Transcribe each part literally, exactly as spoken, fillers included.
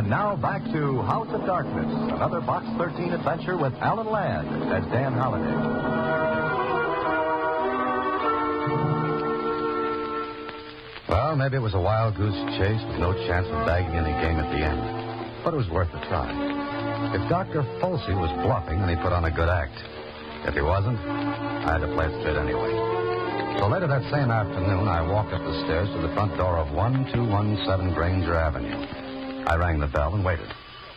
And now back to House of Darkness, another Box thirteen adventure with Alan Ladd as Dan Holliday. Well, maybe it was a wild goose chase with no chance of bagging any game at the end. But it was worth a try. If Doctor Folsey was bluffing, then he put on a good act. If he wasn't, I had to play it straight anyway. So later that same afternoon, I walked up the stairs to the front door of one two one seven Granger Avenue. I rang the bell and waited.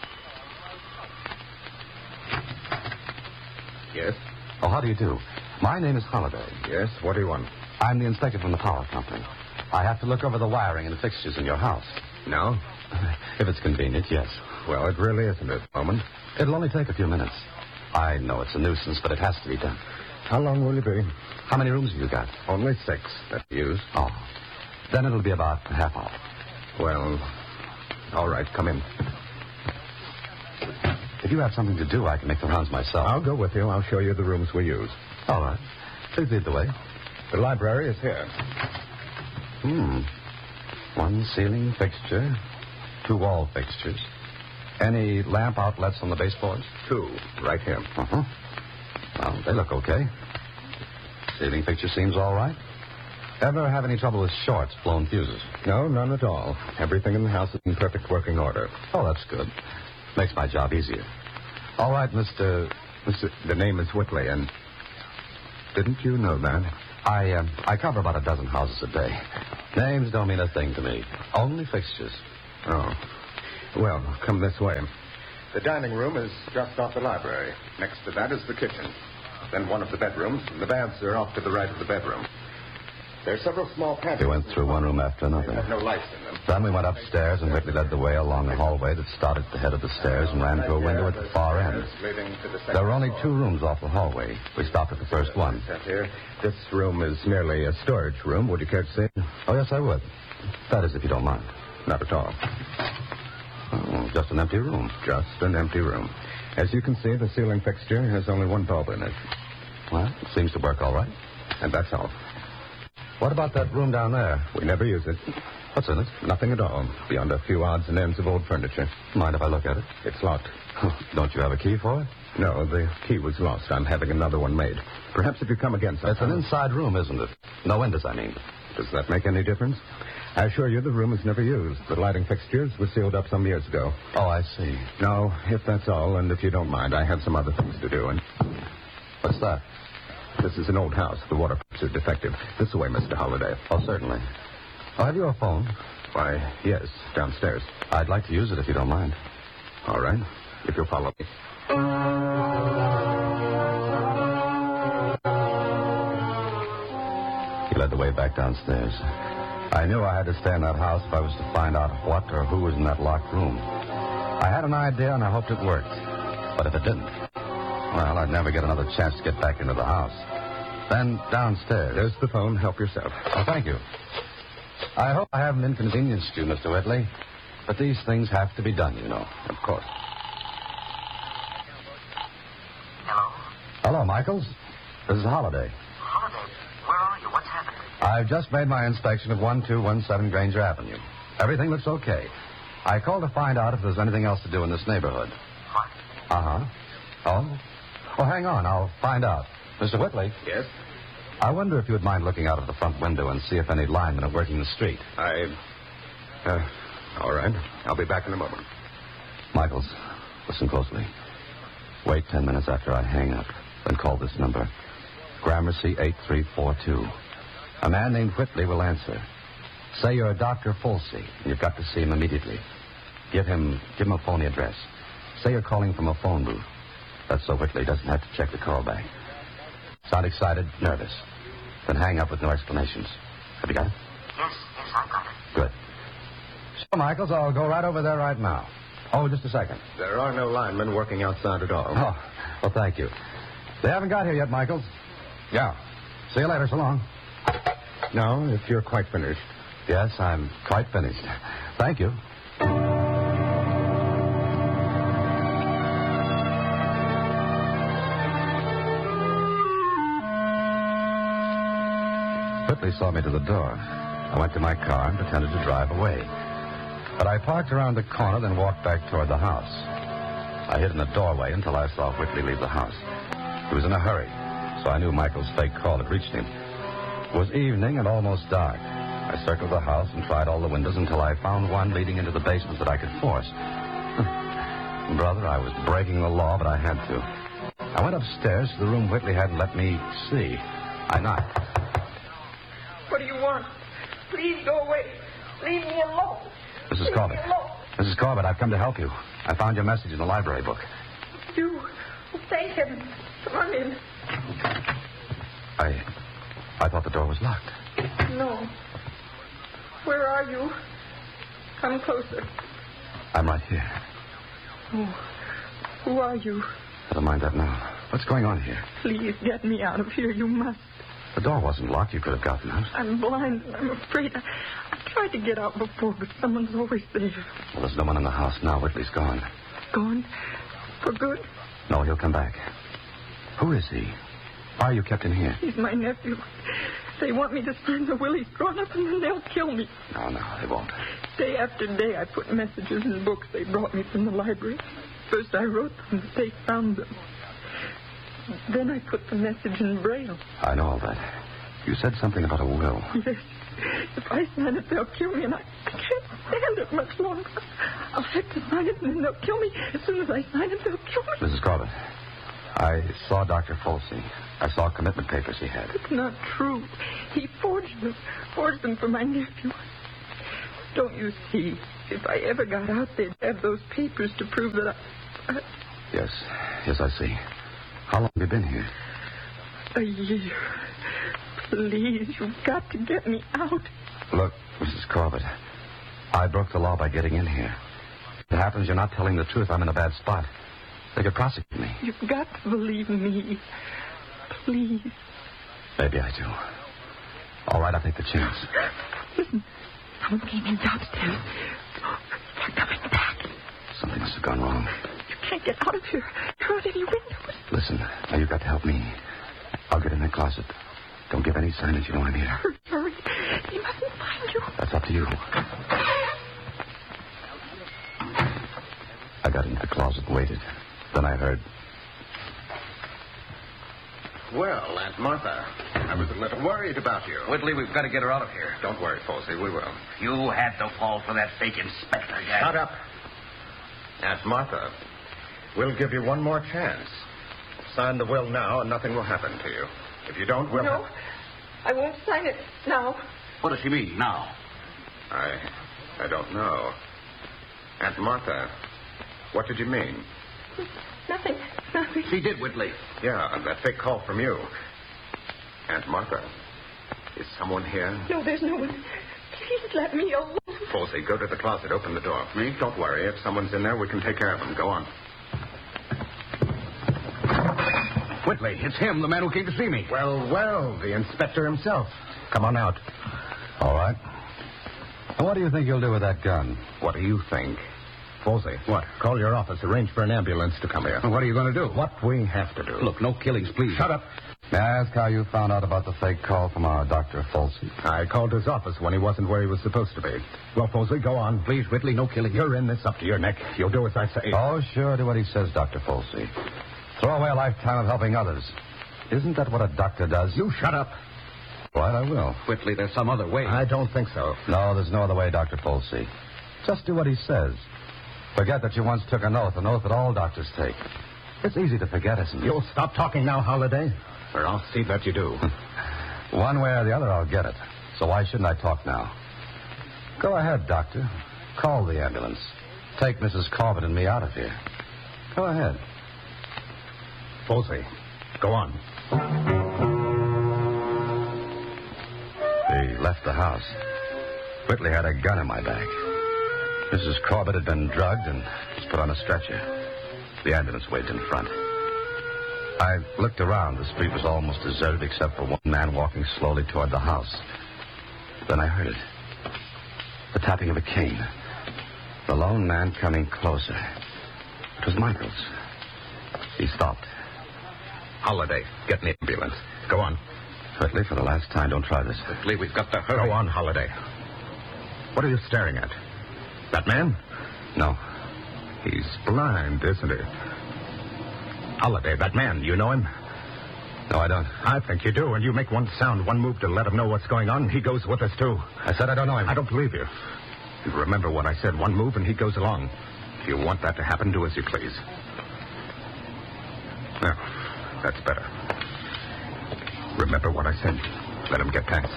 Yes? Oh, how do you do? My name is Holliday. Yes, what do you want? I'm the inspector from the power company. I have to look over the wiring and fixtures in your house. No? If it's convenient, yes. Well, it really isn't at the moment. It'll only take a few minutes. I know it's a nuisance, but it has to be done. How long will you be? How many rooms have you got? Only six that we use. Oh. Then it'll be about a half hour. Well, all right, come in. If you have something to do, I can make the rounds myself. I'll go with you. I'll show you the rooms we use. All right. Please lead the way. The library is here. Hmm. One ceiling fixture, two wall fixtures. Any lamp outlets on the baseboards? Two, right here. Uh-huh. Well, they look okay. Ceiling fixture seems all right. Ever have any trouble with shorts, blown fuses? No, none at all. Everything in the house is in perfect working order. Oh, that's good. Makes my job easier. All right, Mister... Mister The name is Whitley, and... Didn't you know that? I, um, I cover about a dozen houses a day. Names don't mean a thing to me. Only fixtures. Oh. Well, come this way. The dining room is just off the library. Next to that is the kitchen. Then one of the bedrooms. The baths are off to the right of the bedroom. There are several small passages. We went through one room after another. They have no lights in them. Then we went upstairs and Whitley led the way along the hallway that started at the head of the stairs and ran to a window at the far end. There were only two rooms off the hallway. We stopped at the first one. Here. This room is merely a storage room. Would you care to see it? Oh, yes, I would. That is, if you don't mind. Not at all. Oh, just an empty room. Just an empty room. As you can see, the ceiling fixture has only one bulb in it. Well, it seems to work all right. And that's all. What about that room down there? We never use it. What's in it? Nothing at all, beyond a few odds and ends of old furniture. Mind if I look at it? It's locked. Don't you have a key for it? No, the key was lost. I'm having another one made. Perhaps if you come again sometime... It's an inside room, isn't it? No windows, I mean. Does that make any difference? I assure you the room is never used. The lighting fixtures were sealed up some years ago. Oh, I see. No, if that's all, and if you don't mind, I have some other things to do. And what's that? This is an old house. The water pipes are defective. This way, Mister Holliday. Oh, certainly. Oh, have you a phone? Why, yes, downstairs. I'd like to use it if you don't mind. All right, if you'll follow me. He led the way back downstairs. I knew I had to stay in that house if I was to find out what or who was in that locked room. I had an idea, and I hoped it worked. But if it didn't, well, I'd never get another chance to get back into the house. Then downstairs. There's the phone. Help yourself. Oh, thank you. I hope I haven't inconvenienced you, Mister Whitley. But these things have to be done, you know. Of course. Hello? Hello, Michaels. This is Holliday. Holliday, where are you? What's happening? I've just made my inspection of one two one seven Granger Avenue. Everything looks okay. I called to find out if there's anything else to do in this neighborhood. What? Uh-huh. Oh? Oh, hang on. I'll find out. Mister Whitley? Yes? I wonder if you would mind looking out of the front window and see if any linemen are working the street. I... Uh, all right. I'll be back in a moment. Michaels, listen closely. Wait ten minutes after I hang up. Then call this number. Gramercy eight three four two. A man named Whitley will answer. Say you're Doctor Folsey, and you've got to see him immediately. Give him, give him a phony address. Say you're calling from a phone booth. That's so Whitley doesn't have to check the call back. Sound excited, nervous. Then hang up with no explanations. Have you got it? Yes, yes, I got it. Good. So, Michaels, I'll go right over there right now. Oh, just a second. There are no linemen working outside at all. Oh, well, thank you. They haven't got here yet, Michaels. Yeah. See you later. So long. No, if you're quite finished. Yes, I'm quite finished. Thank you. Whitley saw me to the door. I went to my car and pretended to drive away. But I parked around the corner, then walked back toward the house. I hid in the doorway until I saw Whitley leave the house. He was in a hurry, so I knew Michael's fake call had reached him. It was evening and almost dark. I circled the house and tried all the windows until I found one leading into the basement that I could force. Brother, I was breaking the law, but I had to. I went upstairs to the room Whitley hadn't let me see. I knocked. What do you want? Please go away. Leave me alone. Missus Corbett. Missus Corbett, I've come to help you. I found your message in the library book. You? Oh, thank heaven. Come on in. I... I thought the door was locked. No. Where are you? Come closer. I'm right here. Oh, who are you? Never mind that now. What's going on here? Please get me out of here. You must. The door wasn't locked. You could have gotten out. I'm blind. I'm afraid. I, I tried to get out before, but someone's always there. Well, there's no one in the house now. Whitley's gone. Gone? For good? No, he'll come back. Who is he? Why are you kept in here? He's my nephew. They want me to sign the will. He's drawn up, and then they'll kill me. No, no, they won't. Day after day, I put messages in books they brought me from the library. First, I wrote them. They found them. Then I put the message in Braille. I know all that. You said something about a will. Yes. If I sign it, they'll kill me, and I, I can't stand it much longer. I'll have to sign it, and then they'll kill me. As soon as I sign it, they'll kill me. Missus Corbett, I saw Doctor Folsey. I saw commitment papers he had. It's not true. He forged them. Forged them for my nephew. Don't you see? If I ever got out, they'd have those papers to prove that I... I... Yes. Yes, I see. How long have you been here? A year. Please, you've got to get me out. Look, Missus Corbett, I broke the law by getting in here. If it happens you're not telling the truth, I'm in a bad spot. They could prosecute me. You've got to believe me. Please. Maybe I do. All right, I'll take the chance. Listen, someone came in downstairs. They're coming back. Something must have gone wrong. You can't get out of here. You're out any windows. Listen, now you've got to help me. I'll get in the closet. Don't give any sign that you know I'm here. Hurry, hurry. He mustn't find you. That's up to you. I got into the closet and waited. Then I heard... Well, Aunt Martha, I was a little worried about you. Whitley, we've got to get her out of here. Don't worry, Folsey, we will. You had to fall for that fake inspector guy. Shut up. Aunt Martha, we'll give you one more chance. Sign the will now, and nothing will happen to you. If you don't, we'll... No, have... I won't sign it now. What does she mean, now? I... I don't know. Aunt Martha, what did you mean? Nothing, nothing. She did, Whitley. Yeah, and that fake call from you. Aunt Martha, is someone here? No, there's no one. Please let me alone. Folsey, go to the closet. Open the door. Me? Don't worry. If someone's in there, we can take care of them. Go on. Whitley, it's him, the man who came to see me. Well, well, the inspector himself. Come on out. All right. And what do you think you'll do with that gun? What do you think? Folsey. What? Call your office. Arrange for an ambulance to come here. Well, what are you going to do? What we have to do. Look, no killings, please. Shut up. May I ask how you found out about the fake call from our Doctor Folsey? I called his office when he wasn't where he was supposed to be. Well, Folsey, go on. Please, Whitley, no killing. You're in this up to your neck. You'll do as I say. Oh, sure, do what he says, Doctor Folsey. Throw away a lifetime of helping others. Isn't that what a doctor does? You shut up. All right, I will. Whitley, there's some other way. I don't think so. No, there's no other way, Doctor Folsey. Just do what he says. Forget that you once took an oath, an oath that all doctors take. It's easy to forget, isn't it? You'll stop talking now, Holiday, or I'll see that you do. One way or the other, I'll get it. So why shouldn't I talk now? Go ahead, Doctor. Call the ambulance. Take Missus Corbett and me out of here. Go ahead. Folsey, go on. They left the house. Whitley had a gun in my back. Missus Corbett had been drugged and was put on a stretcher. The ambulance waited in front. I looked around. The street was almost deserted except for one man walking slowly toward the house. Then I heard it. The tapping of a cane. The lone man coming closer. It was Michaels. He stopped. Holiday, get an ambulance. Go on. Whitley, for the last time, don't try this. Whitley, we've got to hurry. Go on, Holiday. What are you staring at? That man? No. He's blind, isn't he? Holiday, that man, you know him? No, I don't. I think you do. And you make one sound, one move to let him know what's going on, he goes with us, too. I said I don't know him. I don't believe you. You remember what I said. One move and he goes along. If you want that to happen, do as you please. Now, that's better. Remember what I said. Let him get past.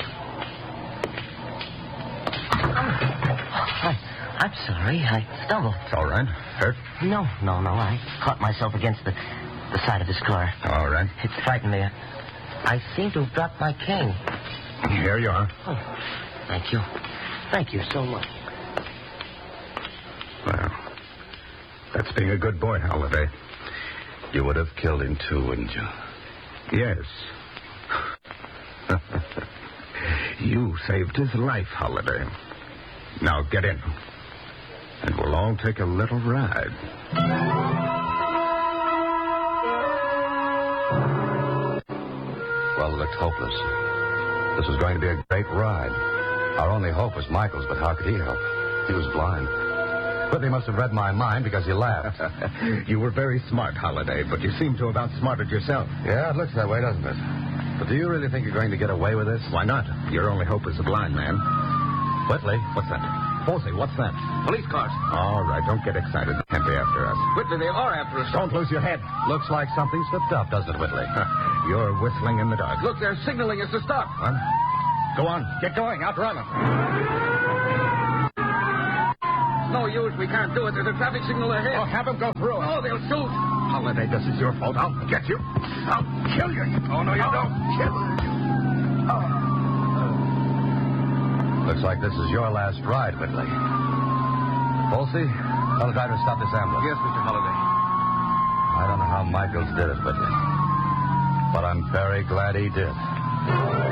I, I'm sorry. I stumbled. It's all right. Hurt? No, no, no. I caught myself against the, the side of his car. All right. It frightened me. I, I seem to have dropped my cane. Here you are. Oh, thank you. Thank you so much. Well, that's being a good boy, Holiday. You would have killed him, too, wouldn't you? Yes. You saved his life, Holiday. Now get in. And we'll all take a little ride. Well, it looked hopeless. This was going to be a great ride. Our only hope was Michael's, but how could he help? He was blind. Whitley must have read my mind because he laughed. You were very smart, Holiday, but you seem to have outsmarted yourself. Yeah, it looks that way, doesn't it? But do you really think you're going to get away with this? Why not? Your only hope is a blind man. Whitley? What's that? Halsey, what's that? Police cars. All right, don't get excited. Can't be after us. Whitley, they are after us. Don't lose your head. Looks like something slipped up, doesn't it, Whitley? You're whistling in the dark. Look, they're signaling us to stop. What? Go on. Get going. Outrun them. No use. We can't do it. There's a traffic signal ahead. Oh, have them go through it. Oh, they'll shoot. Holiday, this is your fault. I'll get you. I'll kill you. Oh, no, you don't. Kill you. Looks like this is your last ride, Whitley. Halsey, tell the driver to stop this ambulance. Yes, Mister Holiday. I don't know how Michaels did it, Whitley. But I'm very glad he did.